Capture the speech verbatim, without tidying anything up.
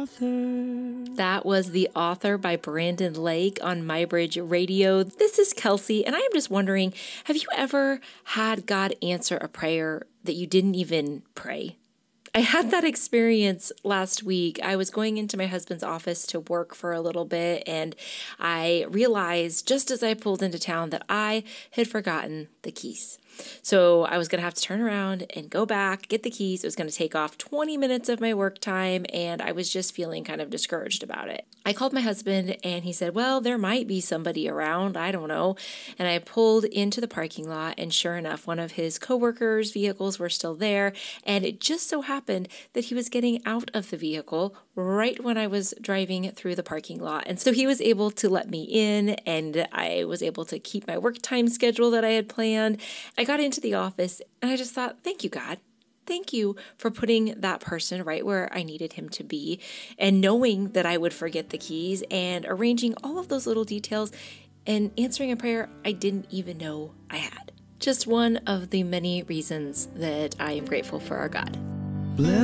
author. That was The Author by Brandon Lake on MyBridge Radio. This is Kelsey, and I am just wondering, have you ever had God answer a prayer that you didn't even pray? I had that experience last week. I was going into my husband's office to work for a little bit, and I realized just as I pulled into town that I had forgotten the keys. So I was going to have to turn around and go back, get the keys. It was going to take off twenty minutes of my work time, and I was just feeling kind of discouraged about it. I called my husband, and he said, well, there might be somebody around. I don't know. And I pulled into the parking lot, and sure enough, one of his coworkers' vehicles were still there, and it just so happened that he was getting out of the vehicle right when I was driving through the parking lot. And so he was able to let me in, and I was able to keep my work time schedule that I had planned. I got into the office, and I just thought, thank you, God. Thank you for putting that person right where I needed him to be, and knowing that I would forget the keys, and arranging all of those little details, and answering a prayer I didn't even know I had. Just one of the many reasons that I am grateful for our God. Bless